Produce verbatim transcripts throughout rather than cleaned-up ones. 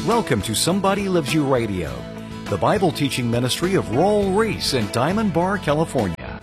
Welcome to Somebody Loves You Radio, the Bible teaching ministry of Raul Ries in Diamond Bar, California.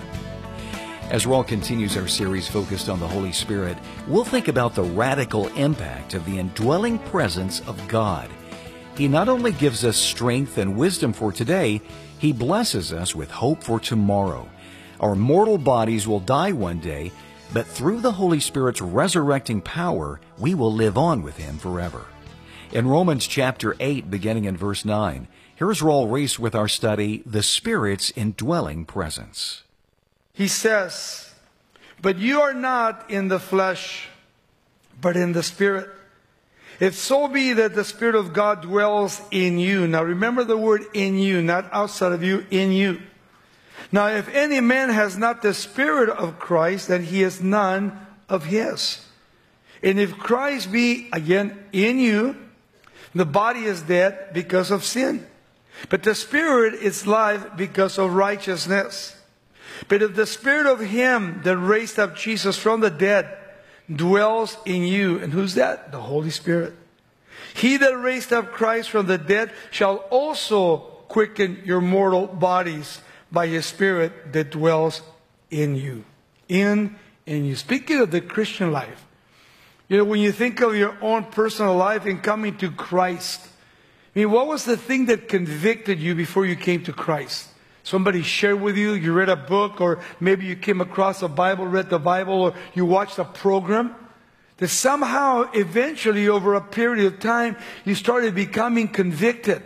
As Raul continues our series focused on the Holy Spirit, we'll think about the radical impact of the indwelling presence of God. He not only gives us strength and wisdom for today, He blesses us with hope for tomorrow. Our mortal bodies will die one day, but through the Holy Spirit's resurrecting power, we will live on with Him forever. In Romans chapter eight, beginning in verse nine, here's Raul Ries with our study, The Spirit's Indwelling Presence. He says, "But you are not in the flesh, but in the Spirit. If so be that the Spirit of God dwells in you." Now remember the word in you, not outside of you, in you. "Now if any man has not the Spirit of Christ, then he is none of his. And if Christ be, again, in you, the body is dead because of sin, but the Spirit is life because of righteousness. But if the Spirit of Him that raised up Jesus from the dead dwells in you," and who's that? The Holy Spirit. "He that raised up Christ from the dead shall also quicken your mortal bodies by His Spirit that dwells in you." In, in you. Speaking of the Christian life, you know, when you think of your own personal life and coming to Christ, I mean, what was the thing that convicted you before you came to Christ? Somebody shared with you, you read a book, or maybe you came across a Bible, read the Bible, or you watched a program, that somehow, eventually, over a period of time, you started becoming convicted,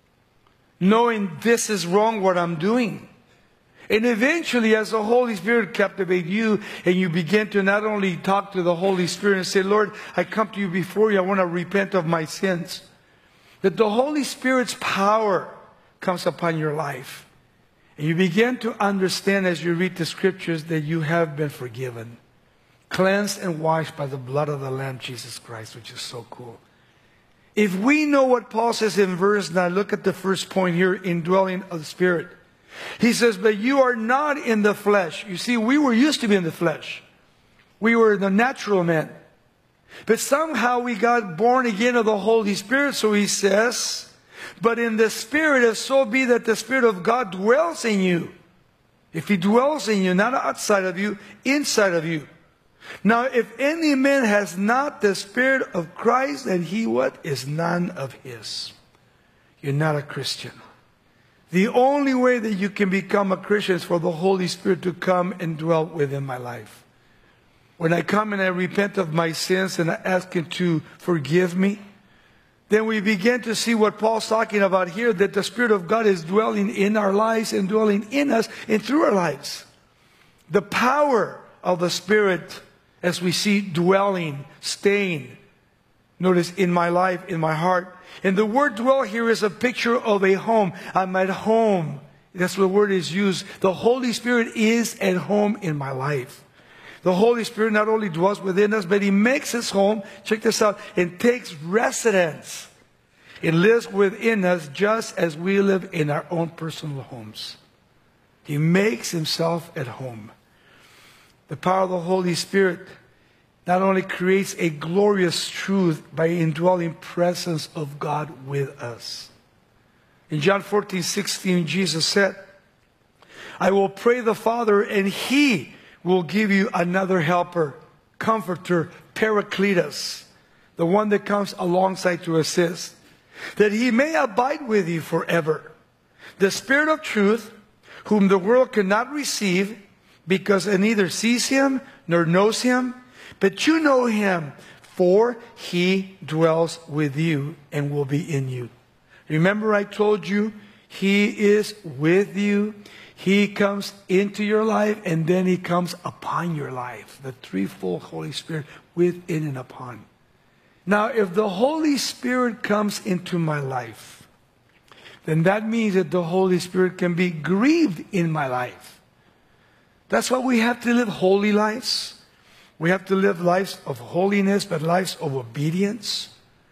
knowing this is wrong what I'm doing. And eventually, as the Holy Spirit captivates you, and you begin to not only talk to the Holy Spirit and say, "Lord, I come to you before you, I want to repent of my sins," that the Holy Spirit's power comes upon your life. And you begin to understand as you read the Scriptures that you have been forgiven, cleansed and washed by the blood of the Lamb, Jesus Christ, which is so cool. If we know what Paul says in verse nine, look at the first point here, indwelling of the Spirit. He says, "But you are not in the flesh." You see, we were used to be in the flesh. We were the natural man. But somehow we got born again of the Holy Spirit. So he says, "But in the Spirit, if so be that the Spirit of God dwells in you." If He dwells in you, not outside of you, inside of you. "Now if any man has not the Spirit of Christ, then he what? Is none of his." You're not a Christian. The only way that you can become a Christian is for the Holy Spirit to come and dwell within my life. When I come and I repent of my sins and I ask Him to forgive me, then we begin to see what Paul's talking about here, that the Spirit of God is dwelling in our lives and dwelling in us and through our lives. The power of the Spirit, as we see dwelling, staying, notice, in my life, in my heart. And the word dwell here is a picture of a home. I'm at home. That's what the word is used. The Holy Spirit is at home in my life. The Holy Spirit not only dwells within us, but He makes His home, check this out, and takes residence. It lives within us just as we live in our own personal homes. He makes Himself at home. The power of the Holy Spirit not only creates a glorious truth by indwelling presence of God with us. In John fourteen sixteen, Jesus said, "I will pray the Father, and He will give you another helper, comforter, Paracletus, the one that comes alongside to assist, that He may abide with you forever. The Spirit of truth, whom the world cannot receive, because it neither sees Him nor knows Him, but you know Him, for He dwells with you and will be in you." Remember I told you, He is with you. He comes into your life, and then He comes upon your life. The threefold Holy Spirit within and upon. Now, if the Holy Spirit comes into my life, then that means that the Holy Spirit can be grieved in my life. That's why we have to live holy lives. We have to live lives of holiness, but lives of obedience,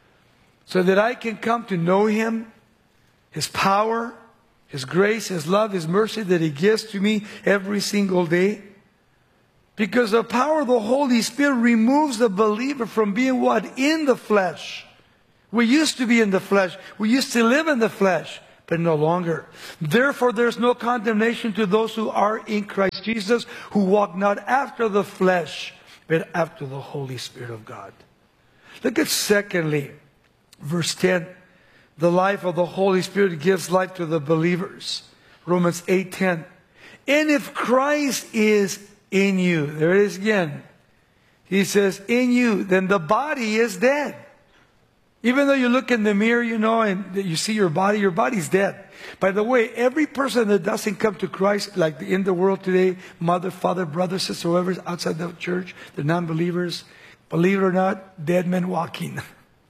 so that I can come to know Him, His power, His grace, His love, His mercy that He gives to me every single day. Because the power of the Holy Spirit removes the believer from being what? In the flesh. We used to be in the flesh. We used to live in the flesh, but no longer. Therefore, there's no condemnation to those who are in Christ Jesus, who walk not after the flesh, but after the Holy Spirit of God. Look at secondly, verse ten. The life of the Holy Spirit gives life to the believers. Romans eight ten. And if Christ is in you, there it is again. He says, in you, then the body is dead. Even though you look in the mirror, you know, and you see your body, your body's dead. By the way, every person that doesn't come to Christ, like in the world today, mother, father, brother, sister, whoever's outside the church, the non-believers, believe it or not, dead men walking.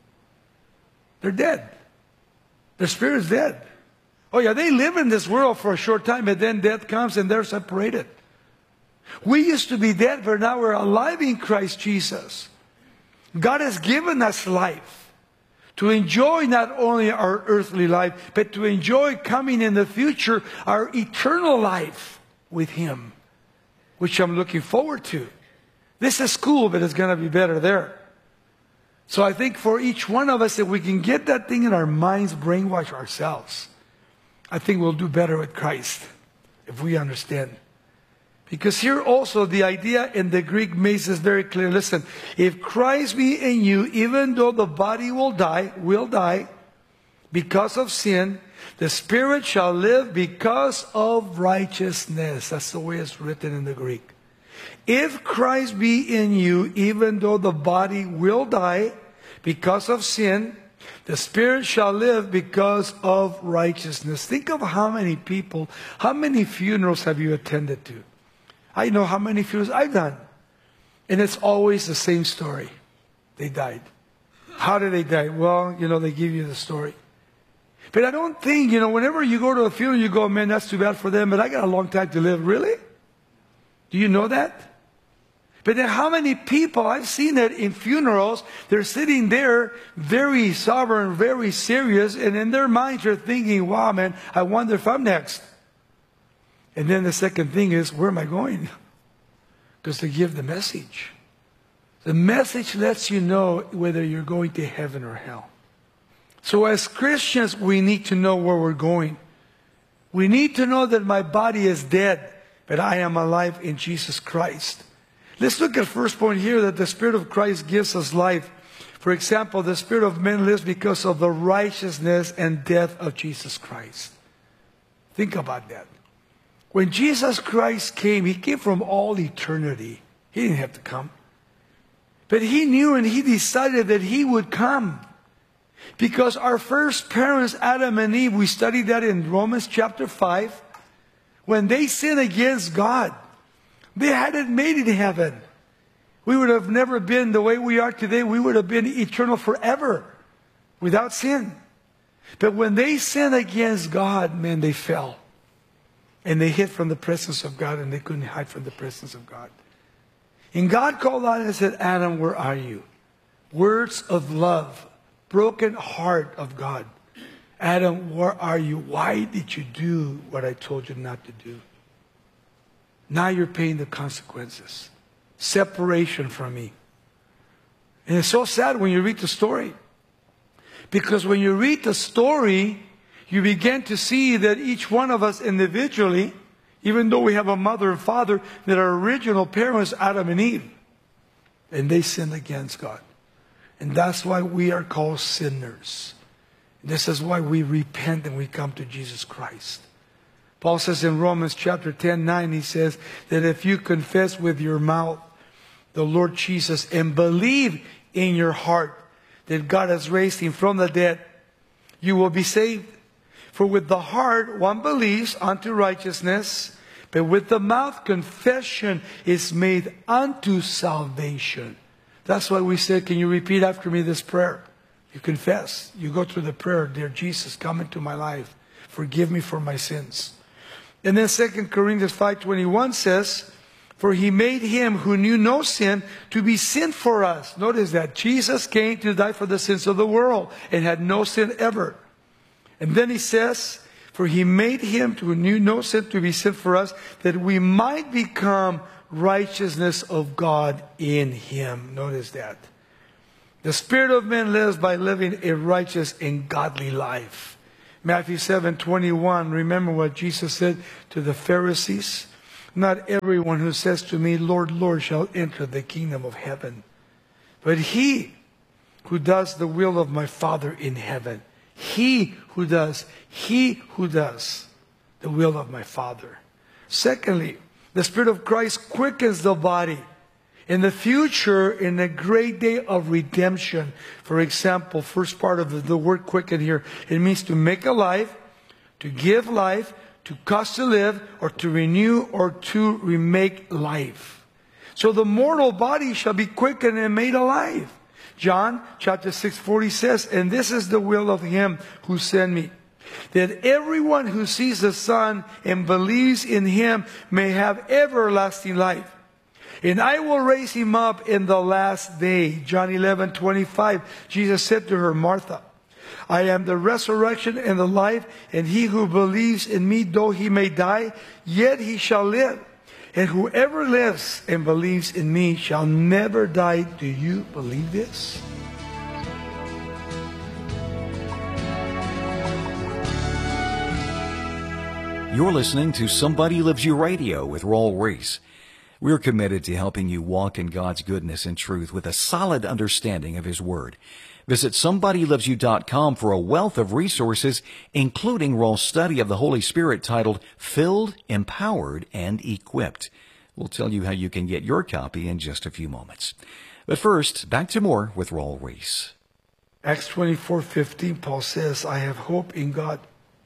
They're dead. Their spirit's dead. Oh yeah, they live in this world for a short time, but then death comes and they're separated. We used to be dead, but now we're alive in Christ Jesus. God has given us life to enjoy not only our earthly life, but to enjoy coming in the future, our eternal life with Him, which I'm looking forward to. This is school, but it's going to be better there. So I think for each one of us, if we can get that thing in our minds, brainwash ourselves, I think we'll do better with Christ, if we understand. Because here also the idea in the Greek makes this very clear. Listen, if Christ be in you, even though the body will die, will die because of sin, the spirit shall live because of righteousness. That's the way it's written in the Greek. If Christ be in you, even though the body will die because of sin, the spirit shall live because of righteousness. Think of how many people, how many funerals have you attended to? I know how many funerals I've done. And it's always the same story. They died. How did they die? Well, you know, they give you the story. But I don't think, you know, whenever you go to a funeral, you go, man, that's too bad for them, but I got a long time to live. Really? Do you know that? But then how many people, I've seen that in funerals, they're sitting there very sober, very serious, and in their minds they're thinking, wow, man, I wonder if I'm next. And then the second thing is, where am I going? Because they give the message. The message lets you know whether you're going to heaven or hell. So as Christians, we need to know where we're going. We need to know that my body is dead, but I am alive in Jesus Christ. Let's look at the first point here, that the Spirit of Christ gives us life. For example, the spirit of man lives because of the righteousness and death of Jesus Christ. Think about that. When Jesus Christ came, He came from all eternity. He didn't have to come. But He knew and He decided that He would come. Because our first parents, Adam and Eve, we studied that in Romans chapter five. When they sinned against God, they hadn't made it to heaven. We would have never been the way we are today. We would have been eternal forever without sin. But when they sinned against God, man, they fell. And they hid from the presence of God, and they couldn't hide from the presence of God. And God called out and said, Adam, where are you? Words of love, broken heart of God. Adam, where are you? Why did you do what I told you not to do? Now you're paying the consequences. Separation from me. And it's so sad when you read the story. Because when you read the story, you begin to see that each one of us individually, even though we have a mother and father, that our original parents, Adam and Eve, and they sinned against God. And that's why we are called sinners. This is why we repent and we come to Jesus Christ. Paul says in Romans chapter ten, nine, he says that if you confess with your mouth the Lord Jesus and believe in your heart that God has raised Him from the dead, you will be saved. For with the heart one believes unto righteousness, but with the mouth confession is made unto salvation. That's why we said, can you repeat after me this prayer? You confess. You go through the prayer, dear Jesus, come into my life. Forgive me for my sins. And then Second Corinthians five twenty-one says, for He made Him who knew no sin to be sin for us. Notice that. Jesus came to die for the sins of the world and had no sin ever. And then He says, for He made Him who knew no sin to be sin for us, that we might become righteousness of God in Him. Notice that. The spirit of man lives by living a righteous and godly life. Matthew seven twenty-one, remember what Jesus said to the Pharisees? Not everyone who says to me, Lord, Lord, shall enter the kingdom of heaven, but he who does the will of my Father in heaven. He who does, he who does the will of my Father. Secondly, the Spirit of Christ quickens the body. In the future, in the great day of redemption, for example, first part of the, the word quicken here, it means to make alive, to give life, to cause to live, or to renew, or to remake life. So the mortal body shall be quickened and made alive. John chapter six forty says, and this is the will of him who sent me, that everyone who sees the Son and believes in him may have everlasting life. And I will raise him up in the last day. John eleven twenty-five, Jesus said to her, Martha, I am the resurrection and the life, and he who believes in me, though he may die, yet he shall live. And whoever lives and believes in me shall never die. Do you believe this? You're listening to Somebody Loves You Radio with Raul Ries. We're committed to helping you walk in God's goodness and truth with a solid understanding of His Word. Visit somebody loves you dot com for a wealth of resources, including Raul's study of the Holy Spirit titled Filled, Empowered, and Equipped. We'll tell you how you can get your copy in just a few moments. But first, back to more with Raul Ries. Acts twenty-four fifteen, Paul says, I have hope in God,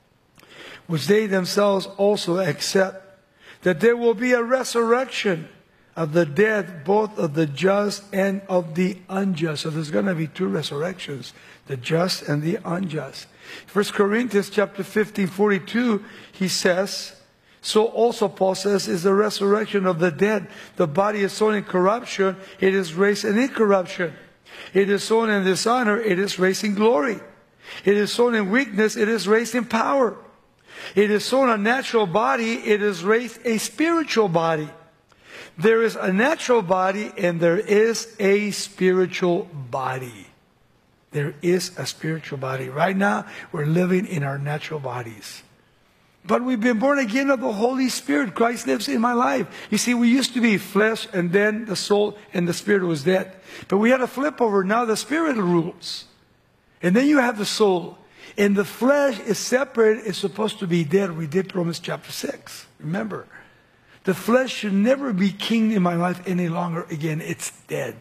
which they themselves also accept, that there will be a resurrection of the dead, both of the just and of the unjust. So there's going to be two resurrections, the just and the unjust. First Corinthians chapter fifteen, forty-two, he says, so also Paul says, is the resurrection of the dead. The body is sown in corruption, it is raised in incorruption. It is sown in dishonor, it is raised in glory. It is sown in weakness, it is raised in power. It is sown a natural body, it is raised a spiritual body. There is a natural body and there is a spiritual body. There is a spiritual body. Right now, we're living in our natural bodies. But we've been born again of the Holy Spirit. Christ lives in my life. You see, we used to be flesh and then the soul and the spirit was dead. But we had a flip over. Now the spirit rules. And then you have the soul. And the flesh is separate. It's supposed to be dead. We did Romans chapter six. Remember, the flesh should never be king in my life any longer again. It's dead.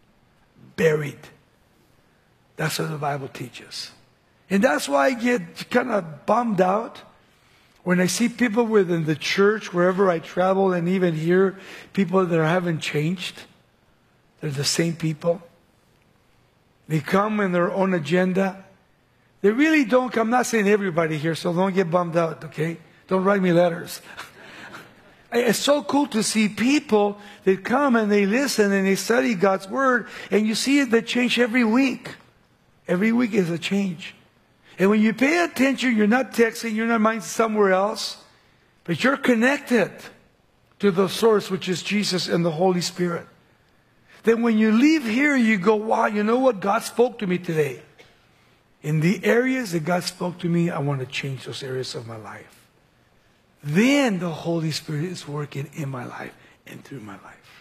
Buried. That's what the Bible teaches. And that's why I get kind of bummed out when I see people within the church, wherever I travel, and even here, people that haven't changed. They're the same people. They come in their own agenda. They really don't come. I'm not saying everybody here, so don't get bummed out, okay? Don't write me letters. It's so cool to see people that come and they listen and they study God's Word, and you see it, they change every week. Every week is a change. And when you pay attention, you're not texting, you're not minding somewhere else, but you're connected to the source, which is Jesus and the Holy Spirit. Then when you leave here, you go, wow, you know what? God spoke to me today. In the areas that God spoke to me, I want to change those areas of my life. Then the Holy Spirit is working in my life and through my life.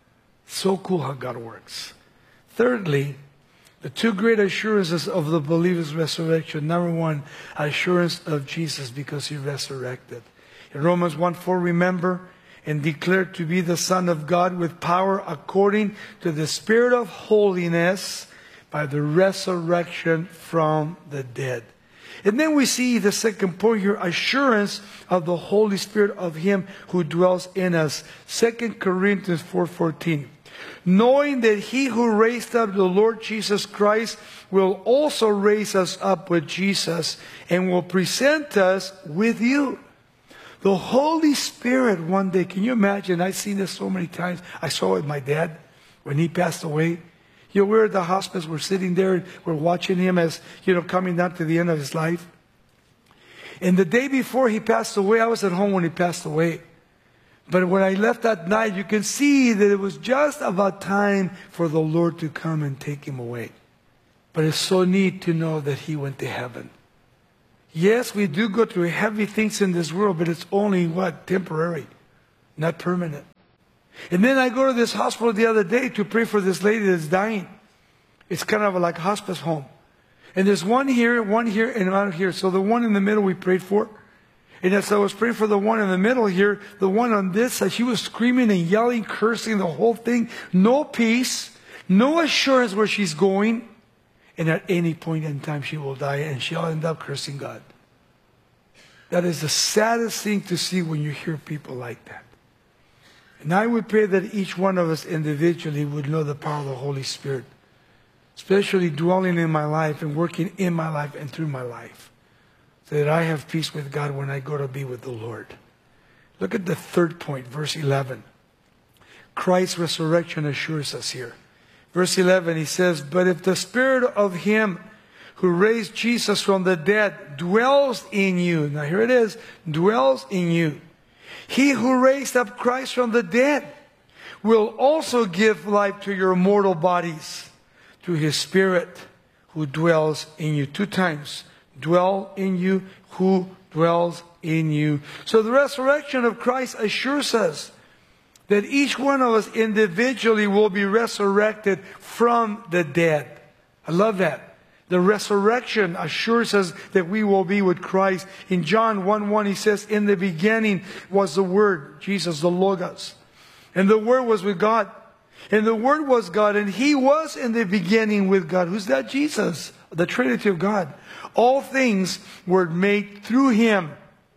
So cool how God works. Thirdly, the two great assurances of the believer's resurrection. Number one, assurance of Jesus because He resurrected. In Romans one four, remember, and declared to be the Son of God with power according to the Spirit of holiness by the resurrection from the dead. And then we see the second point here, assurance of the Holy Spirit of Him who dwells in us. Second Corinthians four fourteen. Knowing that He who raised up the Lord Jesus Christ will also raise us up with Jesus and will present us with you. The Holy Spirit one day, can you imagine? I've seen this so many times. I saw it with my dad when he passed away. You know, we're at the hospice, we're sitting there, we're watching him as, you know, coming down to the end of his life. And the day before he passed away, I was at home when he passed away. But when I left that night, you can see that it was just about time for the Lord to come and take him away. But it's so neat to know that he went to heaven. Yes, we do go through heavy things in this world, but it's only, what, temporary, not permanent. And then I go to this hospital the other day to pray for this lady that's dying. It's kind of like a hospice home. And there's one here, one here, and one here. So the one in the middle we prayed for. And as I was praying for the one in the middle here, the one on this side, she was screaming and yelling, cursing, the whole thing. No peace, no assurance where she's going. And at any point in time she will die and she'll end up cursing God. That is the saddest thing to see when you hear people like that. And I would pray that each one of us individually would know the power of the Holy Spirit, especially dwelling in my life and working in my life and through my life, so that I have peace with God when I go to be with the Lord. Look at the third point, verse eleven. Christ's resurrection assures us here. Verse eleven, he says, "But if the Spirit of Him who raised Jesus from the dead dwells in you," now here it is, dwells in you, "He who raised up Christ from the dead will also give life to your mortal bodies through His Spirit who dwells in you." Two times. Dwell in you, who dwells in you. So the resurrection of Christ assures us that each one of us individually will be resurrected from the dead. I love that. The resurrection assures us that we will be with Christ. In John one one, he says, "In the beginning was the Word," Jesus, the Logos. "And the Word was with God. And the Word was God. And He was in the beginning with God." Who's that? Jesus, the Trinity of God. "All things were made through Him.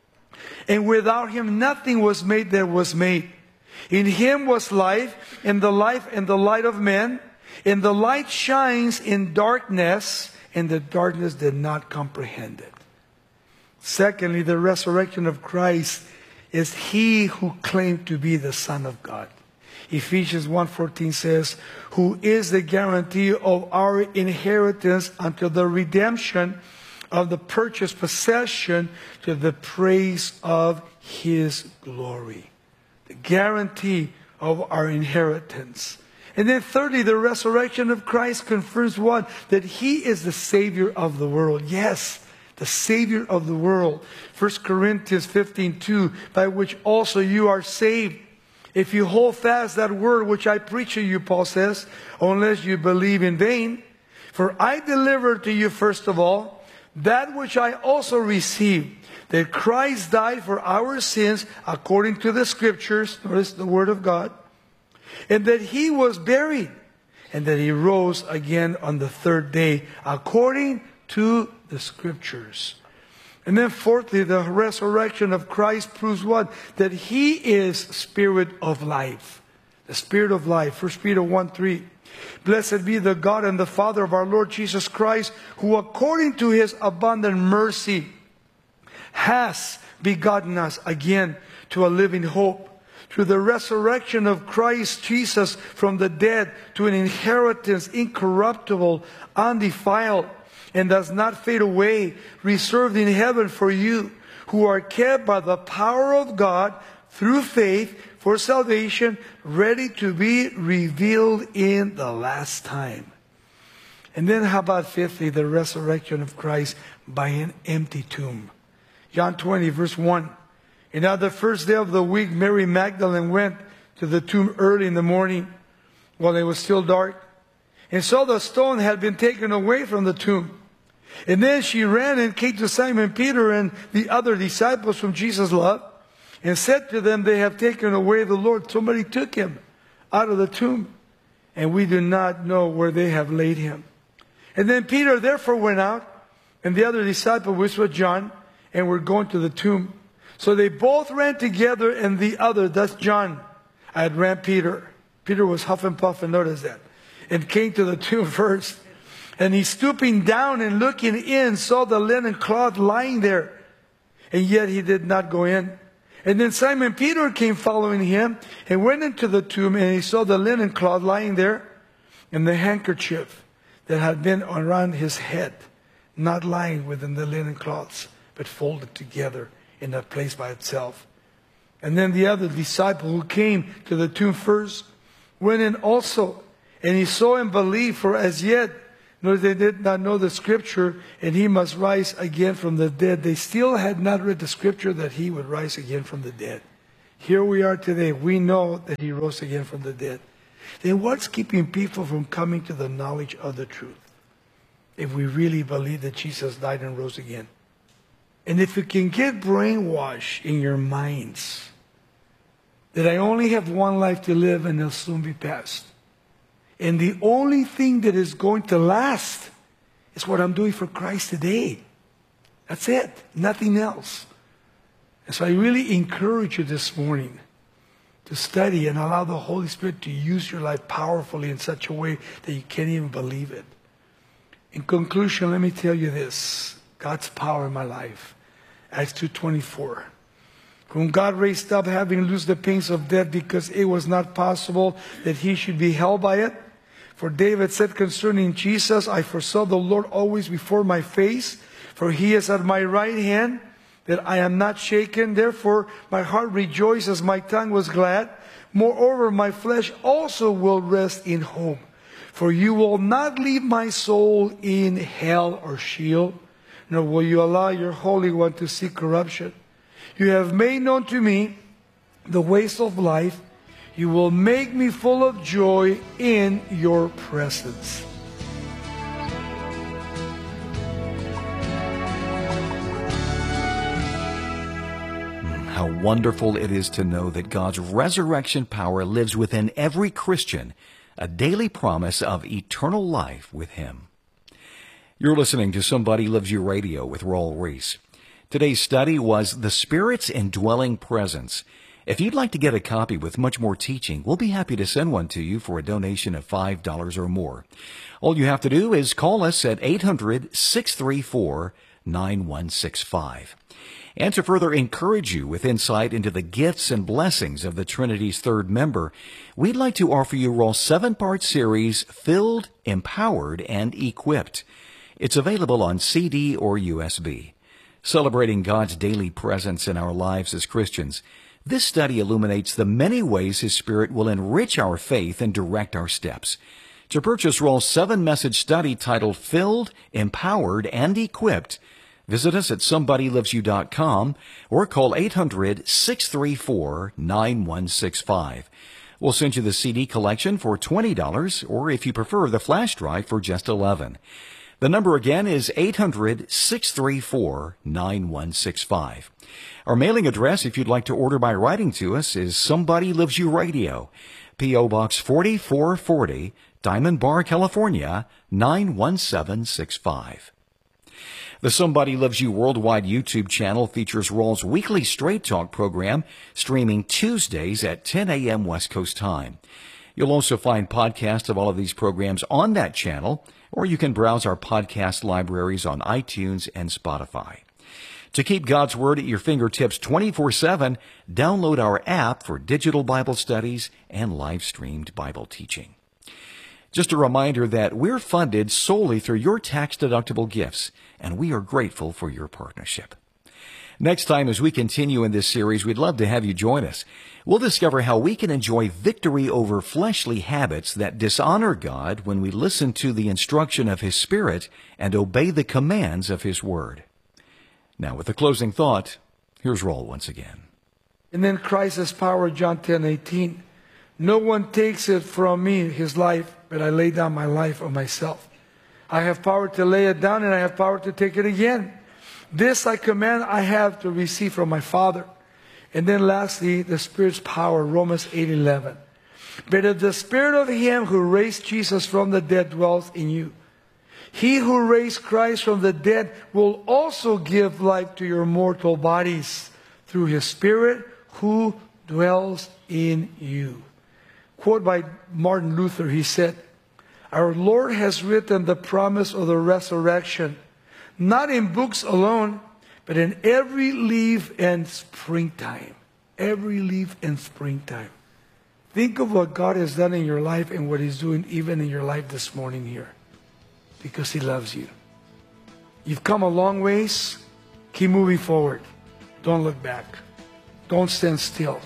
And without Him nothing was made that was made. In Him was life, and the life and the light of men. And the light shines in darkness, and the darkness did not comprehend it." Secondly, the resurrection of Christ is He who claimed to be the Son of God. Ephesians one fourteen says, "Who is the guarantee of our inheritance until the redemption of the purchased possession to the praise of His glory." The guarantee of our inheritance. And then thirdly, the resurrection of Christ confirms what? That He is the Savior of the world. Yes, the Savior of the world. First Corinthians fifteen two, "By which also you are saved, if you hold fast that word which I preach to you," Paul says, "unless you believe in vain. For I delivered to you first of all that which I also received, that Christ died for our sins according to the Scriptures," notice the Word of God, "and that He was buried, and that He rose again on the third day according to the Scriptures." And then fourthly, the resurrection of Christ proves what? That He is Spirit of life. The Spirit of life. First Peter one three. "Blessed be the God and the Father of our Lord Jesus Christ, who according to His abundant mercy has begotten us again to a living hope, through the resurrection of Christ Jesus from the dead, to an inheritance incorruptible, undefiled, and does not fade away, reserved in heaven for you, who are kept by the power of God through faith for salvation, ready to be revealed in the last time." And then how about fifthly, the resurrection of Christ by an empty tomb. John twenty verse one. "And on the first day of the week, Mary Magdalene went to the tomb early in the morning, while it was still dark, and saw the stone had been taken away from the tomb. And then she ran and came to Simon Peter and the other disciples whom Jesus loved, and said to them, 'They have taken away the Lord.'" Somebody took Him out of the tomb, "and we do not know where they have laid Him." And then Peter therefore went out, and the other disciple, which was John, and were going to the tomb. So they both ran together, and the other, that's John, had ran Peter. Peter was huff and puff, and notice that. And came to the tomb first. And he, stooping down and looking in, saw the linen cloth lying there. And yet he did not go in. And then Simon Peter came following him, and went into the tomb, and he saw the linen cloth lying there, and the handkerchief that had been around his head, not lying within the linen cloths, but folded together in a place by itself. And then the other disciple who came to the tomb first went in also, and he saw and believed, for as yet nor they did not know the scripture, and he must rise again from the dead. They still had not read the scripture that he would rise again from the dead. Here we are today. We know that he rose again from the dead. Then what's keeping people from coming to the knowledge of the truth? If we really believe that Jesus died and rose again. And if you can get brainwashed in your minds that I only have one life to live and it'll soon be past. And the only thing that is going to last is what I'm doing for Christ today. That's it. Nothing else. And so I really encourage you this morning to study and allow the Holy Spirit to use your life powerfully in such a way that you can't even believe it. In conclusion, let me tell you this. God's power in my life. Acts two twenty-four. Whom God raised up, having loosed the pains of death, because it was not possible that he should be held by it. For David said concerning Jesus, I foresaw the Lord always before my face, for he is at my right hand, that I am not shaken. Therefore my heart rejoices, my tongue was glad. Moreover, my flesh also will rest in hope. For you will not leave my soul in hell or Sheol, nor will you allow your Holy One to see corruption. You have made known to me the ways of life. You will make me full of joy in your presence. How wonderful it is to know that God's resurrection power lives within every Christian, a daily promise of eternal life with Him. You're listening to Somebody Loves You Radio with Raul Ries. Today's study was The Spirit's Indwelling Presence. If you'd like to get a copy with much more teaching, we'll be happy to send one to you for a donation of five dollars or more. All you have to do is call us at eight hundred, six three four, nine one six five. And to further encourage you with insight into the gifts and blessings of the Trinity's third member, we'd like to offer you Raul's seven-part series, Filled, Empowered, and Equipped. It's available on C D or U S B. Celebrating God's daily presence in our lives as Christians, this study illuminates the many ways His Spirit will enrich our faith and direct our steps. To purchase Raul's seven-message study titled Filled, Empowered, and Equipped, visit us at somebody loves you dot com or call eight hundred, six three four, nine one six five. We'll send you the C D collection for twenty dollars, or if you prefer, the flash drive for just eleven dollars. The number again is eight hundred, six three four, nine one six five. Our mailing address, if you'd like to order by writing to us, is Somebody Loves You Radio, P O Box forty-four forty, Diamond Bar, California, nine one seven six five. The Somebody Loves You Worldwide YouTube channel features Raul's weekly Straight Talk program, streaming Tuesdays at ten a.m. West Coast time. You'll also find podcasts of all of these programs on that channel, or you can browse our podcast libraries on iTunes and Spotify. To keep God's Word at your fingertips twenty-four seven, download our app for digital Bible studies and live-streamed Bible teaching. Just a reminder that we're funded solely through your tax-deductible gifts, and we are grateful for your partnership. Next time, as we continue in this series, we'd love to have you join us. We'll discover how we can enjoy victory over fleshly habits that dishonor God when we listen to the instruction of His Spirit and obey the commands of His Word. Now, with the closing thought, here's Raul once again. And then Christ's power, John ten eighteen. No one takes it from me, his life, but I lay down my life of myself. I have power to lay it down, and I have power to take it again. This I command I have to receive from my Father. And then lastly, the Spirit's power, Romans eight eleven. But if the Spirit of Him who raised Jesus from the dead dwells in you, He who raised Christ from the dead will also give life to your mortal bodies through His Spirit who dwells in you. Quote by Martin Luther, he said, our Lord has written the promise of the resurrection, not in books alone, but in every leaf and springtime. Every leaf and springtime. Think of what God has done in your life and what He's doing even in your life this morning here. Because He loves you. You've come a long ways. Keep moving forward. Don't look back. Don't stand still.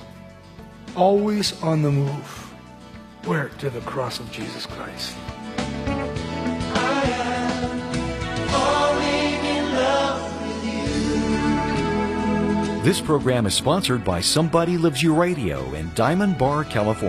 Always on the move. Where? To the cross of Jesus Christ. This program is sponsored by Somebody Loves You Radio in Diamond Bar, California.